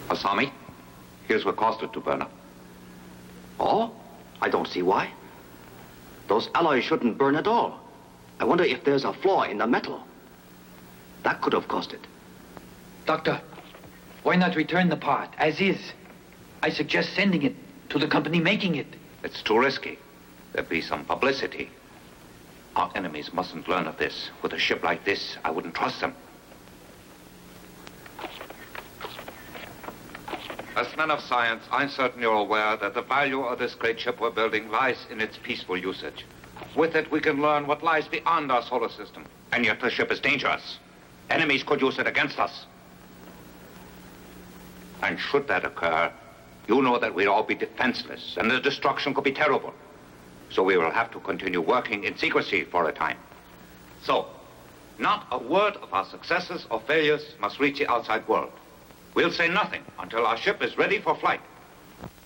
Asami, here's what caused it to burn up. Oh? I don't see why. Those alloys shouldn't burn at all. I wonder if there's a flaw in the metal. That could have caused it. Doctor, why not return the part as is? I suggest sending it to the company making it. It's too risky. There'd be some publicity. Our enemies mustn't learn of this. With a ship like this, I wouldn't trust them. As men of science, I'm certain you're aware that the value of this great ship we're building lies in its peaceful usage. With it, we can learn what lies beyond our solar system. And yet the ship is dangerous. Enemies could use it against us. And should that occur, you know that we'd all be defenseless, and the destruction could be terrible. So we will have to continue working in secrecy for a time. So, not a word of our successes or failures must reach the outside world. We'll say nothing until our ship is ready for flight.